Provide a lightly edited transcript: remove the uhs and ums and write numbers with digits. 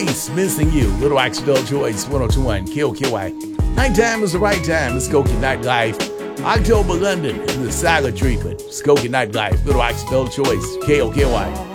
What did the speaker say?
Ace, missing you. Little Accidental Choice, 1021 KOKY. Nighttime is the right time. It's Skokie Nightlife. October London in the Saga treatment. Skokie Nightlife, Little Accidental Choice, KOKY.